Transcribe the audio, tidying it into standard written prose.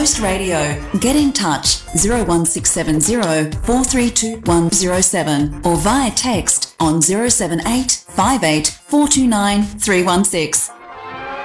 Coast Radio. Get in touch 01670 432 107 or via text on 078 58 429 316.